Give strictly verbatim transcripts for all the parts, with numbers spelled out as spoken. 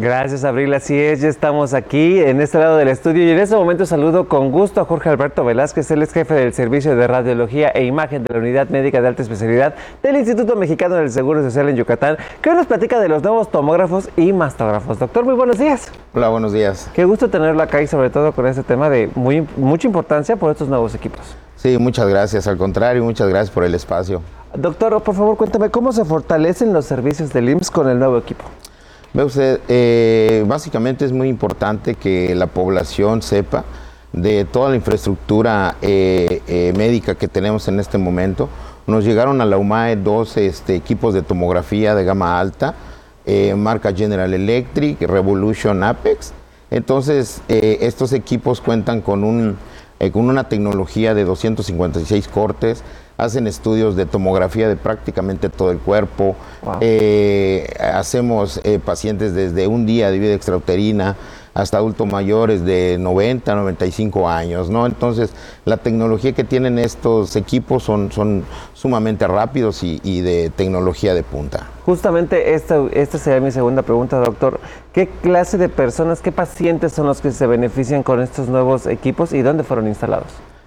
Gracias, Abril. Así es, ya estamos aquí en este lado del estudio y en este momento saludo con gusto a Jorge Alberto Velázquez. Él es jefe del Servicio de Radiología e Imagen de la Unidad Médica de Alta Especialidad del Instituto Mexicano del Seguro Social en Yucatán, que hoy nos platica de los nuevos tomógrafos y mastógrafos. Doctor, muy buenos días. Hola, buenos días. Qué gusto tenerlo acá y sobre todo con este tema de muy, mucha importancia por estos nuevos equipos. Sí, muchas gracias. Al contrario, muchas gracias por el espacio. Doctor, por favor, cuéntame, ¿cómo se fortalecen los servicios del I M S S con el nuevo equipo? Ve usted, eh, básicamente es muy importante que la población sepa de toda la infraestructura eh, eh, médica que tenemos en este momento. Nos llegaron a la U M A E dos este, equipos de tomografía de gama alta, eh, marca General Electric, Revolution, Apex. Entonces, eh, estos equipos cuentan con, un, eh, con una tecnología de doscientos cincuenta y seis cortes, hacen estudios de tomografía de prácticamente todo el cuerpo. Wow. Eh, hacemos eh, pacientes desde un día de vida extrauterina hasta adultos mayores de noventa, noventa y cinco años, ¿no? Entonces, la tecnología que tienen estos equipos son, son sumamente rápidos y, y de tecnología de punta. Justamente esta, esta sería mi segunda pregunta, doctor. ¿Qué clase de personas, qué pacientes son los que se benefician con estos nuevos equipos y dónde fueron instalados?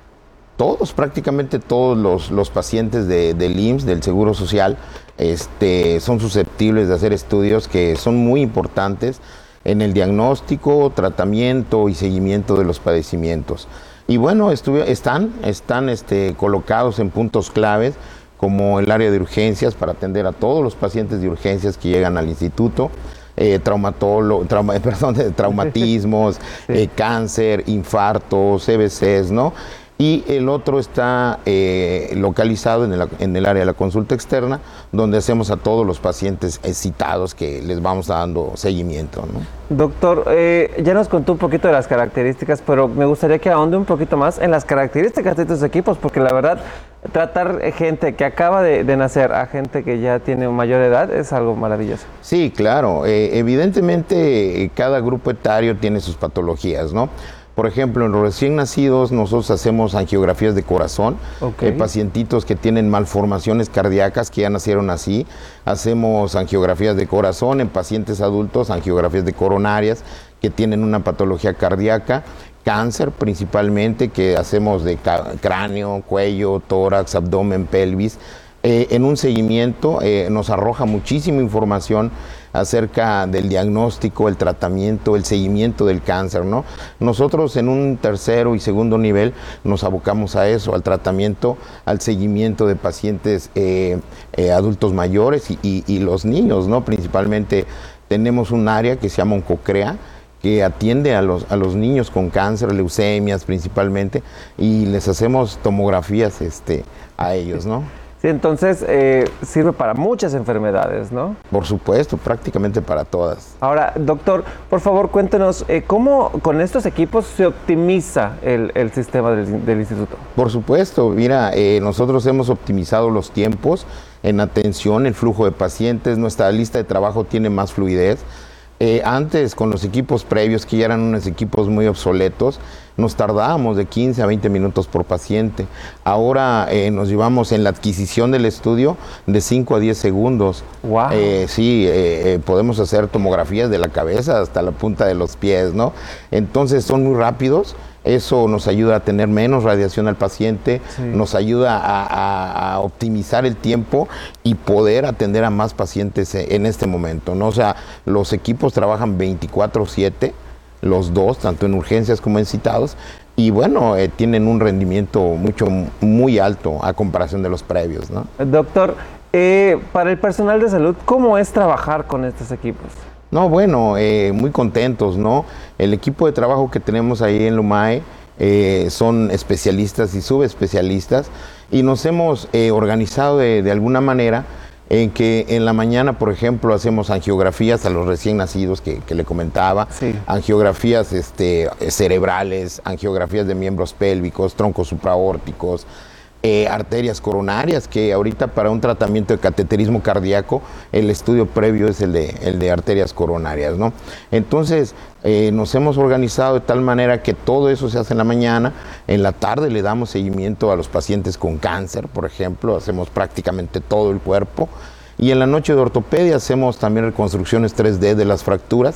Todos, prácticamente todos los, los pacientes de, del I M S S, del Seguro Social, este, son susceptibles de hacer estudios que son muy importantes en el diagnóstico, tratamiento y seguimiento de los padecimientos. Y bueno, estuve, están, están este, colocados en puntos claves, como el área de urgencias, para atender a todos los pacientes de urgencias que llegan al instituto. Eh, traumatólogo, trauma, perdón, de traumatismos, sí. eh, cáncer, infartos, C V Cs, ¿no? Y el otro está eh, localizado en el, en el área de la consulta externa, donde hacemos a todos los pacientes citados que les vamos dando seguimiento, ¿no? Doctor, eh, ya nos contó un poquito de las características, pero me gustaría que ahonde un poquito más en las características de estos equipos, porque la verdad, tratar gente que acaba de, de nacer a gente que ya tiene mayor edad es algo maravilloso. Sí, claro. Eh, evidentemente, cada grupo etario tiene sus patologías, ¿no? Por ejemplo, en los recién nacidos nosotros hacemos angiografías de corazón, okay. eh, pacientitos que tienen malformaciones cardíacas que ya nacieron así. Hacemos angiografías de corazón en pacientes adultos, angiografías de coronarias que tienen una patología cardíaca, cáncer principalmente, que hacemos de cráneo, cuello, tórax, abdomen, pelvis. Eh, en un seguimiento eh, nos arroja muchísima información acerca del diagnóstico, el tratamiento, el seguimiento del cáncer, ¿no? Nosotros en un tercero y segundo nivel nos abocamos a eso, al tratamiento, al seguimiento de pacientes eh, eh, adultos mayores y, y, y los niños, ¿no? Principalmente tenemos un área que se llama Oncocrea, que atiende a los, a los niños con cáncer, leucemias principalmente, y les hacemos tomografías este, a ellos, ¿no? Sí, entonces eh, sirve para muchas enfermedades, ¿no? Por supuesto, prácticamente para todas. Ahora, doctor, por favor, cuéntenos, eh, ¿cómo con estos equipos se optimiza el, el sistema del, del instituto? Por supuesto, mira, eh, nosotros hemos optimizado los tiempos en atención, el flujo de pacientes, nuestra lista de trabajo tiene más fluidez. Eh, antes, con los equipos previos, que ya eran unos equipos muy obsoletos, nos tardábamos de quince a veinte minutos por paciente. Ahora eh, nos llevamos en la adquisición del estudio de cinco a diez segundos. Wow. Eh, sí, eh, eh, podemos hacer tomografías de la cabeza hasta la punta de los pies, ¿no? Entonces son muy rápidos. Eso nos ayuda a tener menos radiación al paciente, sí. nos ayuda a, a, a optimizar el tiempo y poder atender a más pacientes en este momento, ¿no? O sea, los equipos trabajan veinticuatro siete, los dos, tanto en urgencias como en citados, y bueno, eh, tienen un rendimiento mucho, muy alto a comparación de los previos, ¿no? Doctor, eh, para el personal de salud, ¿cómo es trabajar con estos equipos? No, bueno, eh, muy contentos, ¿no? El equipo de trabajo que tenemos ahí en la U M A E eh, son especialistas y subespecialistas, y nos hemos eh, organizado de, de alguna manera en que en la mañana, por ejemplo, hacemos angiografías a los recién nacidos que, que le comentaba, sí. angiografías este, cerebrales, angiografías de miembros pélvicos, troncos supraórticos, Eh, arterias coronarias, que ahorita para un tratamiento de cateterismo cardíaco el estudio previo es el de, el de arterias coronarias, ¿no? Entonces eh, nos hemos organizado de tal manera que todo eso se hace en la mañana. En la tarde le damos seguimiento a los pacientes con cáncer, por ejemplo, hacemos prácticamente todo el cuerpo. Y en la noche de ortopedia hacemos también reconstrucciones tres D de las fracturas,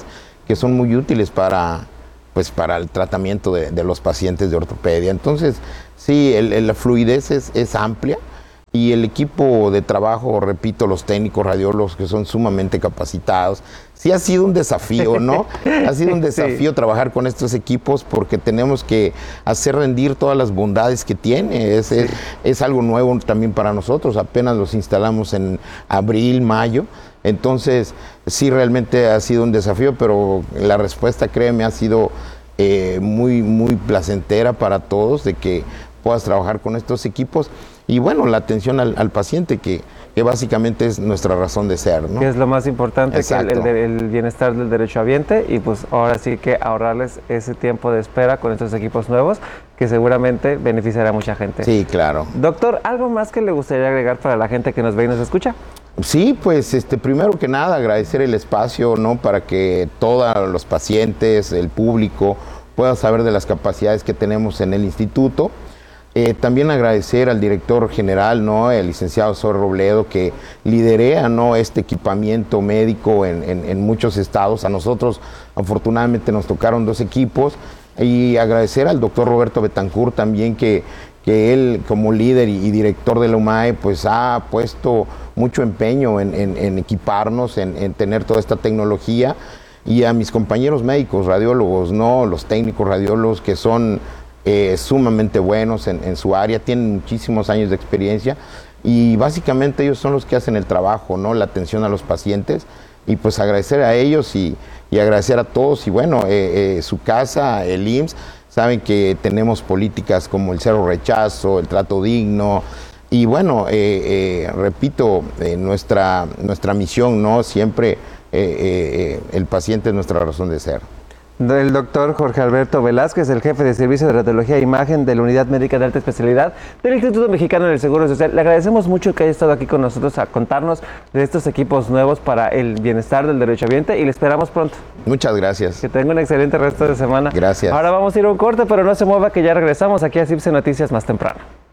que son muy útiles para, pues, para el tratamiento de, de los pacientes de ortopedia. Entonces, sí, el, el, la fluidez es, es amplia. Y el equipo de trabajo, repito, los técnicos radiólogos que son sumamente capacitados, sí ha sido un desafío, ¿no? Ha sido un desafío sí. trabajar con estos equipos porque tenemos que hacer rendir todas las bondades que tiene. Es, sí. es, es algo nuevo también para nosotros, apenas los instalamos en abril, mayo. Entonces, sí, realmente ha sido un desafío, pero la respuesta, créeme, ha sido eh, muy, muy placentera para todos de que puedas trabajar con estos equipos. Y bueno, la atención al, al paciente, que, que básicamente es nuestra razón de ser, ¿no? Que es lo más importante, Exacto. que el, el, el bienestar del derechohabiente, y pues ahora sí que ahorrarles ese tiempo de espera con estos equipos nuevos, que seguramente beneficiará a mucha gente. Sí, claro. Doctor, ¿algo más que le gustaría agregar para la gente que nos ve y nos escucha? Sí, pues este, primero que nada agradecer el espacio, ¿no? Para que todos los pacientes, el público, puedan saber de las capacidades que tenemos en el instituto. Eh, también agradecer al director general, ¿no? El licenciado Zoe Robledo, que liderea, ¿no? este equipamiento médico en, en, en muchos estados. A nosotros, afortunadamente, nos tocaron dos equipos. Y agradecer al doctor Roberto Betancourt también, que, que él, como líder y, y director de la U M A E, pues ha puesto mucho empeño en, en, en equiparnos, en, en tener toda esta tecnología. Y a mis compañeros médicos, radiólogos, ¿no? Los técnicos radiólogos, que son Eh, sumamente buenos en, en su área, tienen muchísimos años de experiencia y básicamente ellos son los que hacen el trabajo, ¿no? La atención a los pacientes, y pues agradecer a ellos y, y agradecer a todos. Y bueno, eh, eh, su casa, el I M S S, saben que tenemos políticas como el cero rechazo, el trato digno, y bueno, eh, eh, repito, eh, nuestra, nuestra misión, ¿no? Siempre eh, eh, el paciente es nuestra razón de ser. El doctor Jorge Alberto Velázquez, el jefe de Servicio de Radiología e Imagen de la Unidad Médica de Alta Especialidad del Instituto Mexicano del Seguro Social. Le agradecemos mucho que haya estado aquí con nosotros a contarnos de estos equipos nuevos para el bienestar del derechohabiente, y le esperamos pronto. Muchas gracias. Que tenga un excelente resto de semana. Gracias. Ahora vamos a ir a un corte, pero no se mueva, que ya regresamos aquí a C I B S E Noticias más temprano.